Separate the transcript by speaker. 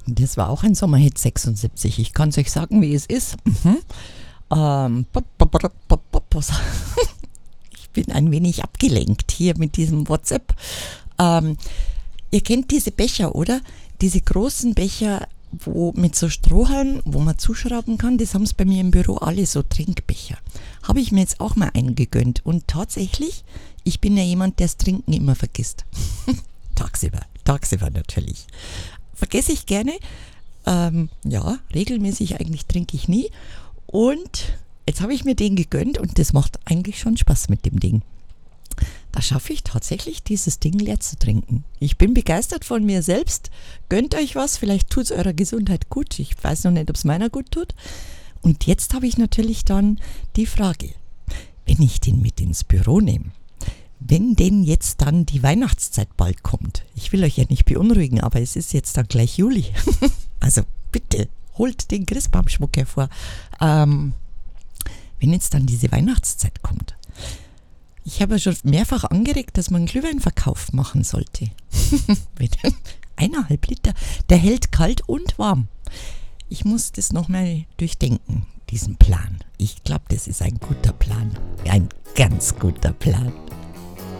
Speaker 1: Das war auch ein Sommerhit 76. Ich kann es euch sagen, wie es ist. Ich bin ein wenig abgelenkt hier mit diesem WhatsApp. Ihr kennt diese Becher, oder? Diese großen Becher, wo mit so Strohhalmen, wo man zuschrauben kann, das haben es bei mir im Büro alle, so Trinkbecher. Habe ich mir jetzt auch mal einen gegönnt. Und tatsächlich, ich bin ja jemand, der das Trinken immer vergisst. Tagsüber natürlich. Vergesse ich gerne. Ja, regelmäßig eigentlich trinke ich nie. Und jetzt habe ich mir den gegönnt und das macht eigentlich schon Spaß mit dem Ding. Da schaffe ich tatsächlich, dieses Ding leer zu trinken. Ich bin begeistert von mir selbst. Gönnt euch was, vielleicht tut es eurer Gesundheit gut. Ich weiß noch nicht, ob es meiner gut tut. Und jetzt habe ich natürlich dann die Frage, wenn ich den mit ins Büro nehme, wenn denn jetzt dann die Weihnachtszeit bald kommt. Ich will euch ja nicht beunruhigen, aber es ist jetzt dann gleich Juli. Also bitte, holt den Christbaumschmuck hervor. Wenn jetzt dann diese Weihnachtszeit kommt. Ich habe ja schon mehrfach angeregt, dass man einen Glühweinverkauf machen sollte. 1,5 Liter. Der hält kalt und warm. Ich muss das nochmal durchdenken, diesen Plan. Ich glaube, das ist ein guter Plan. Ein ganz guter Plan.